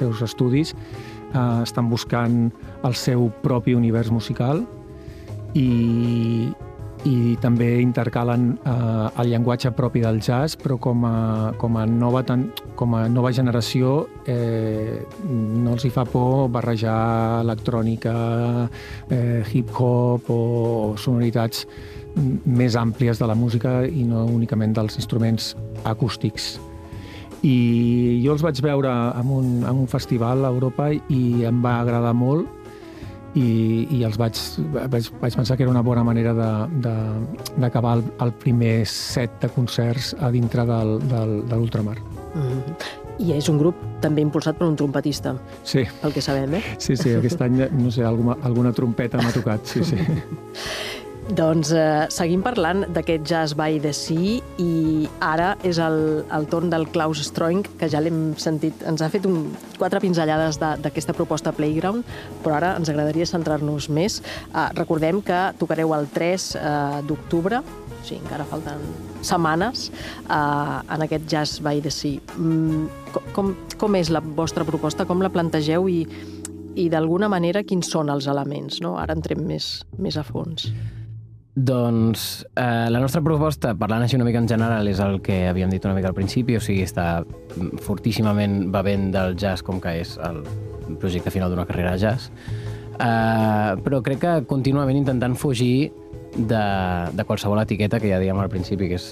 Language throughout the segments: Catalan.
seus estudis, estan buscant el seu propi univers musical i també intercalen el llenguatge propi del jazz, però com a nova generació no els hi fa por barrejar electrònica, hip-hop o sonoritats més àmplies de la música i no únicament dels instruments acústics. I jo els vaig veure en un festival a Europa i em va agradar molt i els vaig pensar que era una bona manera d'acabar el primer set de concerts a dintre de l'ultramar. I és un grup també impulsat per un trompetista, sí, pel que sabem, eh? Sí, aquest any, no sé, alguna trompeta m'ha tocat, sí. Doncs seguim parlant d'aquest Jazz by the Sea i ara és el torn del Klaus Stroink, que ja l'hem sentit, ens ha fet 4 pinzellades d'aquesta proposta Playground, però ara ens agradaria centrar-nos més. Recordem que tocareu el 3 d'octubre, o sigui, encara falten setmanes, en aquest Jazz by the Sea. Com és la vostra proposta? Com la plantegeu i d'alguna manera quins són els elements? Ara entrem més a fons. Doncs la nostra proposta, parlant així una mica en general, és el que havíem dit una mica al principi, o sigui, està fortíssimament bevent del jazz com que és el projecte final d'una carrera de jazz, però crec que contínuament intentant fugir de qualsevol etiqueta que ja dèiem al principi, que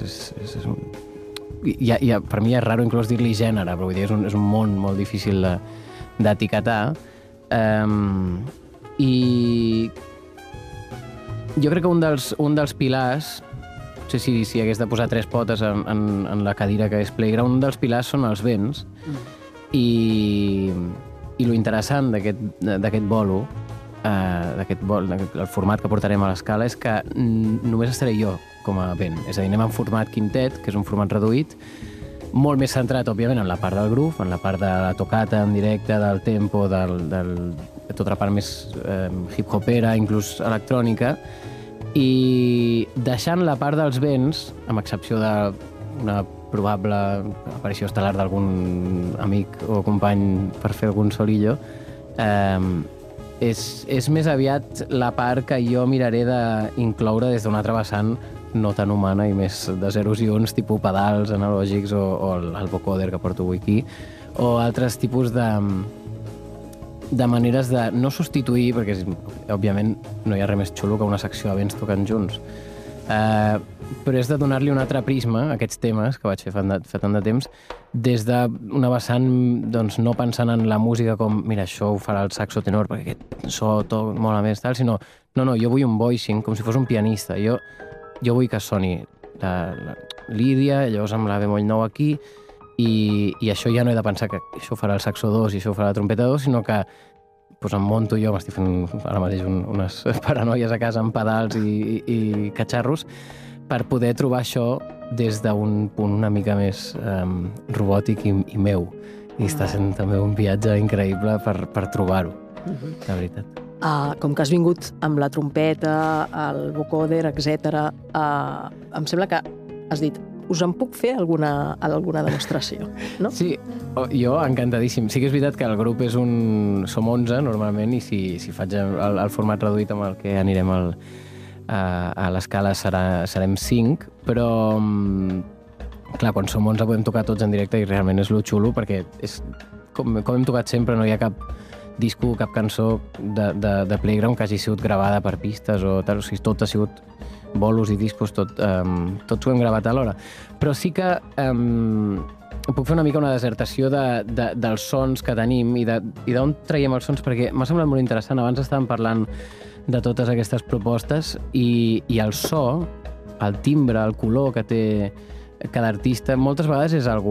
per mi és raro inclús dir-li gènere, però vull dir, és un món molt difícil d'etiquetar, i jo crec que un dels pilars, no sé si hagués de posar 3 potes en la cadira que és Playground, un dels pilars són els vents, i lo interessant d'aquest bolo, el format que portarem a l'escala, és que només estaré jo com a vent. És a dir, anem en format quintet, que és un format reduït, molt més centrat, òbviament, en la part del groove, en la part de la tocata en directe, del tempo, de tota la part més hip-hopera, inclús electrònica, i deixant la part dels vents, amb excepció d'una probable aparició estel·lar d'algun amic o company per fer algun solillo, és més aviat la part que jo miraré d'incloure des d'una altra vessant no tan humana i més de zeros i uns, tipus pedals analògics o el vocoder que porto avui aquí, o altres tipus de maneres de no substituir, perquè òbviament no hi ha res més xulo que una secció de vents tocant junts, però és de donar-li un altre prisma a aquests temes que vaig fer fa tant de temps, des d'una vessant no pensant en la música com, mira, això ho farà el saxo tenor perquè aquest so mola més, tal, sinó, no, jo vull un voicing com si fos un pianista, jo vull que soni la Lídia, llavors amb la bemoll 9 aquí, i això ja no he de pensar que això farà el saxo 2 i això farà la trompeta 2, sinó que em monto jo, m'estic fent ara mateix unes paranoies a casa amb pedals i catxarros, per poder trobar això des d'un punt una mica més robòtic i meu. I està sent també un viatge increïble per trobar-ho, la veritat. Com que has vingut amb la trompeta, el vocoder, etc., em sembla que has dit us en puc fer alguna demostració, no? Sí, jo encantadíssim. Sí que és veritat que el grup som 11 normalment, i si faig el format reduït amb el que anirem a l'escala serem 5, però clar, quan som 11 podem tocar tots en directe i realment és lo xulo, perquè com hem tocat sempre, no hi ha cap disco, cap cançó de Playground que hagi sigut gravada per pistes o tal, o sigui, tot ha sigut bolos i discos, tots ho hem gravat alhora. Però sí que puc fer una mica una desertació dels sons que tenim i d'on traiem els sons, perquè m'ha semblat molt interessant. Abans estàvem parlant de totes aquestes propostes i el so, el timbre, el color que té cada artista, moltes vegades és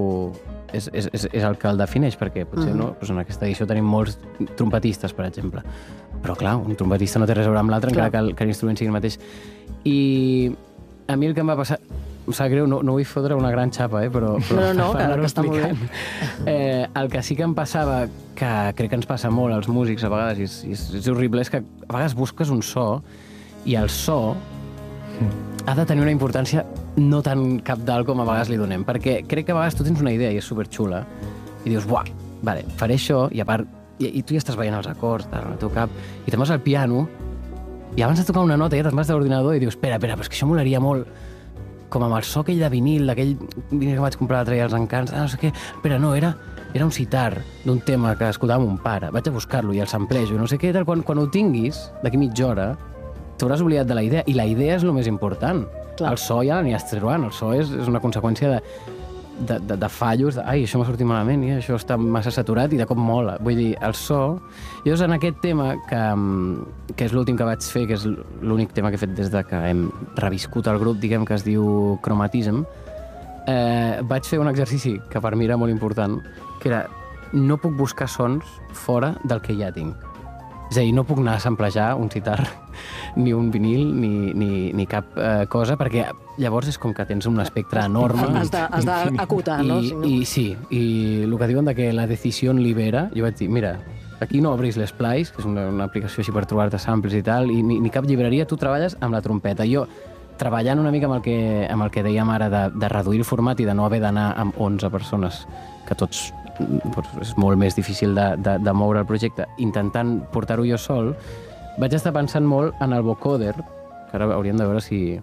el que el defineix, perquè potser no, en aquesta edició tenim molts trompetistes, per exemple. Però clar, un trompetista no té res a veure amb l'altre, encara que l'instrument sigui el mateix. I a mi el que em va passar, em sap greu, no vull fotre una gran xapa, però no, que està molt bé. El que sí que em passava, que crec que ens passa molt als músics a vegades, i és horrible, és que a vegades busques un so i el so ha de tenir una importància no tan cabdal com a vegades li donem, perquè crec que a vegades tu tens una idea i és superxula i dius, buah, vale, faré això, i a part, i tu ja estàs veient els acords al teu cap, i te'n vas al piano, i abans de tocar una nota ja te'n vas de l'ordinador i dius, espera, però és que això molaria molt, com amb el so aquell de vinil, d'aquell vinil que vaig comprar l'altre dia, els encants, no sé què, però no, era un sitar d'un tema que escoltava mon pare, vaig a buscar-lo i el samplejo, no sé què, tal, quan ho tinguis, d'aquí mitja hora, t'hauràs oblidat de la idea, i la idea és el més important. Clar. El so ja l'aniries trobant, el so és una conseqüència de fallos, ai, això m'ha sortit malament, i això està massa saturat i de cop mola. Vull dir, el so... Llavors, en aquest tema, que és l'últim que vaig fer, que és l'únic tema que he fet des de que hem reviscut el grup, diguem, que es diu Chromatism, vaig fer un exercici que per mi era molt important, que era no puc buscar sons fora del que ja tinc. És a dir, no puc anar a samplejar un sitar, ni un vinil, ni cap cosa, perquè llavors és com que tens un espectre enorme. Has d'acotar, no? I sí, i el que diuen que la decisió libera, jo vaig dir, mira, aquí no obris l'Splice, que és una aplicació així per trobar-te samples i tal, i ni cap llibreria, tu treballes amb la trompeta. Jo, treballant una mica amb el que dèiem ara de reduir el format i de no haver d'anar amb 11 persones, que tots és molt més difícil de moure el projecte, intentant portar-ho jo sol, vaig estar pensant molt en el vocoder, que ara hauríem de veure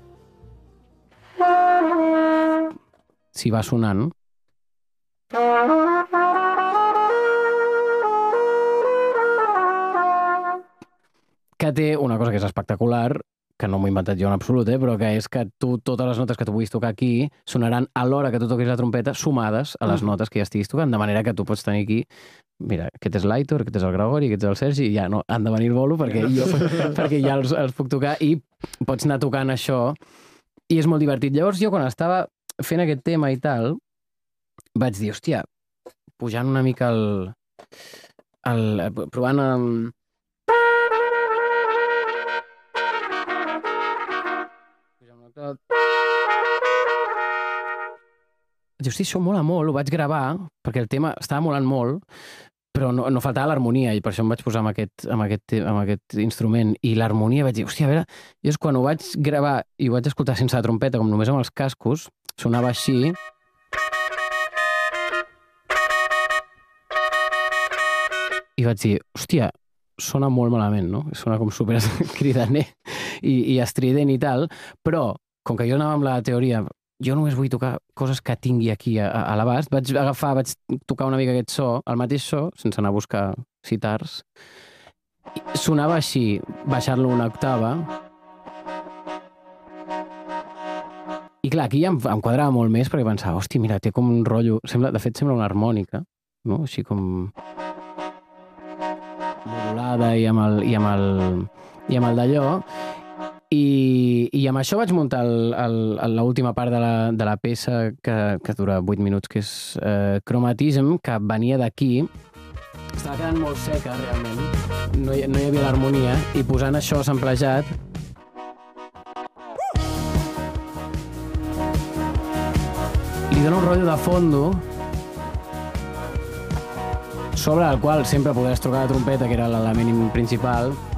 si va sonant. Que té una cosa que és espectacular, que no m'ho he inventat jo en absolut, però que és que totes les notes que tu puguis tocar aquí sonaran a l'hora que tu toquis la trompeta sumades a les notes que ja estiguis tocant, de manera que tu pots tenir aquí, mira, aquest és l'Aitor, aquest és el Gregori, aquest és el Sergi, i ja no, han de venir el bolo perquè ja els puc tocar i pots anar tocant això i és molt divertit. Llavors jo quan estava fent aquest tema i tal, vaig dir, hòstia, pujant una mica provant hosti, això mola molt, ho vaig gravar, perquè el tema estava molant molt, però no faltava l'harmonia, i per això em vaig posar amb aquest instrument, i l'harmonia vaig dir, hòstia, a veure, jo quan ho vaig gravar i ho vaig escoltar sense la trompeta, com només amb els cascos, sonava així, i vaig dir, hòstia, sona molt malament, no? Sona com super cridaner i estrident i tal, però com que jo anava amb la teoria, jo només vull tocar coses que tingui aquí a l'abast, vaig tocar una mica aquest so, el mateix so, sense anar a buscar sitars, sonava així, baixar-lo una octava, i clar, aquí ja em quadrava molt més perquè pensava, hòstia, mira, té com un rotllo, de fet sembla una harmònica, no? Així com modulada i amb el d'allò, i amb això vaig muntar l'última part de la peça que dura 8 minuts, que és Chromatism, que venia d'aquí. Estava quedant molt seca, realment. No hi havia l'harmonia, i posant això samplejat li dona un rotllo de fondo sobre el qual sempre podràs tocar la trompeta, que era l'element principal,